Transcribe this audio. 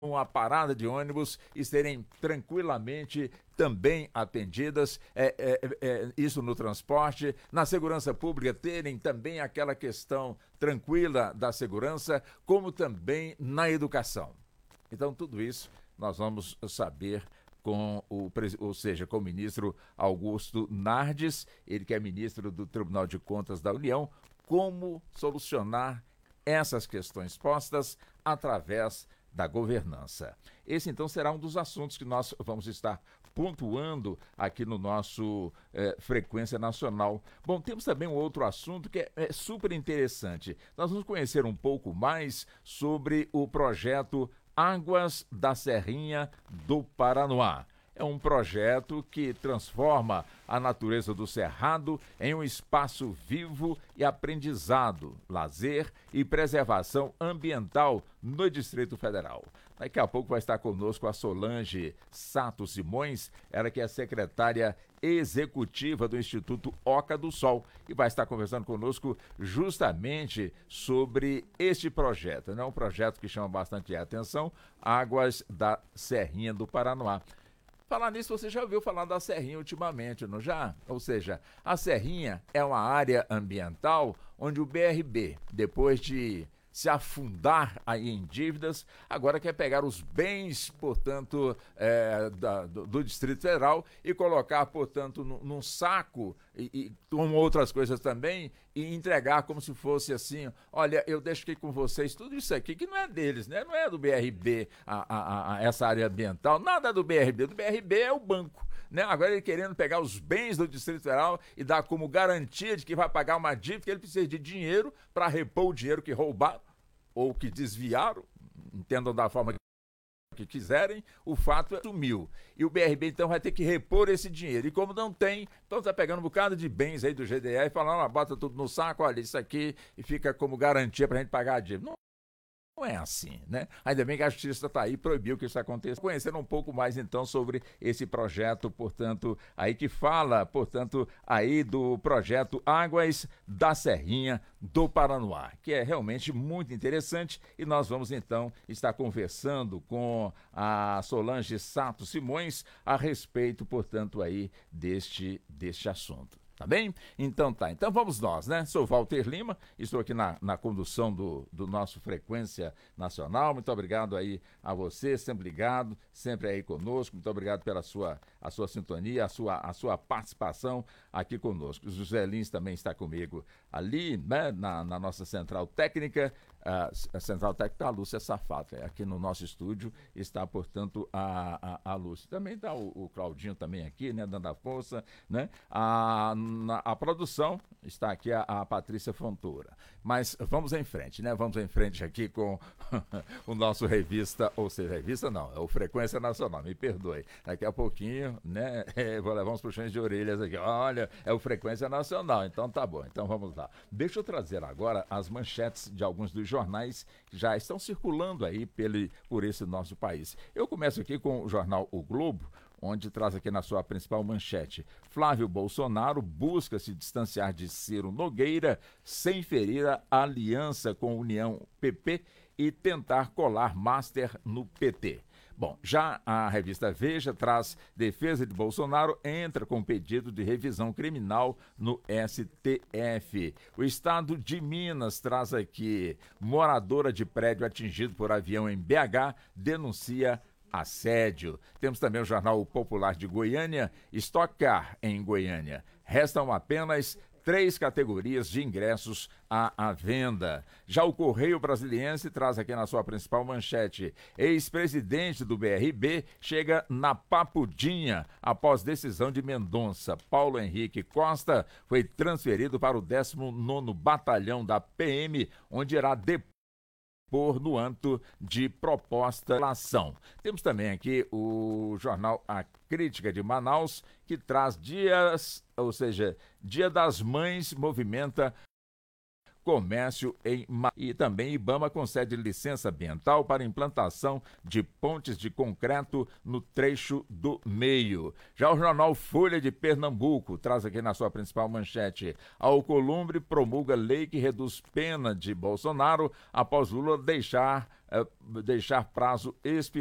a parada de ônibus e serem tranquilamente também atendidas, isso no transporte, na segurança pública terem também aquela questão tranquila da segurança, como também na educação. Então, tudo isso nós vamos saber com com o ministro Augusto Nardes, ele que é ministro do Tribunal de Contas da União, como solucionar essas questões postas através da governança. Esse, então, será um dos assuntos que nós vamos estar pontuando aqui no nosso Frequência Nacional. Bom, temos também um outro assunto que é super interessante. Nós vamos conhecer um pouco mais sobre o projeto Águas da Serrinha do Paranoá. É um projeto que transforma a natureza do Cerrado em um espaço vivo e aprendizado, lazer e preservação ambiental no Distrito Federal. Daqui a pouco vai estar conosco a Solange Sato Simões, ela que é secretária executiva do Instituto Oca do Sol, e vai estar conversando conosco justamente sobre este projeto, né? Um projeto que chama bastante atenção, Águas da Serrinha do Paranoá. Falar nisso, você já ouviu falar da Serrinha ultimamente, não já? Ou seja, a Serrinha é uma área ambiental onde o BRB, depois de se afundar aí em dívidas, agora quer pegar os bens, portanto, do Distrito Federal e colocar, portanto, num saco e como outras coisas também, e entregar como se fosse assim, olha, eu deixo aqui com vocês tudo isso aqui, que não é deles, né? Não é do BRB, essa área ambiental, nada do BRB é o banco. Né? Agora ele querendo pegar os bens do Distrito Federal e dar como garantia de que vai pagar uma dívida, que ele precisa de dinheiro para repor o dinheiro que roubaram ou que desviaram, entendam da forma que quiserem, o fato é sumiu. E o BRB então vai ter que repor esse dinheiro. E como não tem, então está pegando um bocado de bens aí do GDE e falando, bota tudo no saco, olha, isso aqui, e fica como garantia para a gente pagar a dívida. Não é assim, né? Ainda bem que a justiça está aí, proibiu que isso aconteça. Conhecendo um pouco mais, então, sobre esse projeto, portanto, aí que fala, portanto, aí do projeto Águas da Serrinha do Paranoá, que é realmente muito interessante, e nós vamos, então, estar conversando com a Solange Sato Simões a respeito, portanto, aí deste assunto. Tá bem? Então tá. Então vamos nós, né? Sou Walter Lima, estou aqui na condução do nosso Frequência Nacional. Muito obrigado aí a você, sempre ligado, sempre aí conosco. Muito obrigado pela sua sintonia, a sua participação aqui conosco. O José Lins também está comigo ali, né? Na nossa central técnica. A central técnica, a Lúcia Safato, aqui no nosso estúdio está, portanto, a Lúcia. Também está o Claudinho também aqui, né, dando a força, né? A produção está aqui a Patrícia Fontoura. Mas vamos em frente, né? Vamos em frente aqui com o nosso revista, ou seja, revista não, é o Frequência Nacional, me perdoe. Daqui a pouquinho, né, vou levar uns puxões de orelhas aqui. Olha, é o Frequência Nacional, então tá bom, então vamos lá. Deixa eu trazer agora as manchetes de alguns dos jornais que já estão circulando aí por esse nosso país. Eu começo aqui com o jornal O Globo, onde traz aqui na sua principal manchete: Flávio Bolsonaro busca se distanciar de Ciro Nogueira sem ferir a aliança com a União PP e tentar colar Master no PT. Bom, já a revista Veja traz: defesa de Bolsonaro entra com pedido de revisão criminal no STF. O estado de Minas traz aqui: moradora de prédio atingido por avião em BH denuncia assédio. Temos também o Jornal Popular de Goiânia: Stock Car em Goiânia. Restam apenas 3 categorias de ingressos à venda. Já o Correio Brasiliense traz aqui na sua principal manchete: ex-presidente do BRB chega na papudinha após decisão de Mendonça. Paulo Henrique Costa foi transferido para o 19º Batalhão da PM, onde irá no âmbito de proposta de ação. Temos também aqui o jornal A Crítica de Manaus, que traz Dia das Mães movimenta comércio e também IBAMA concede licença ambiental para implantação de pontes de concreto no trecho do meio. Já o jornal Folha de Pernambuco traz aqui na sua principal manchete: Alcolumbre promulga lei que reduz pena de Bolsonaro após Lula deixar deixar prazo expirar.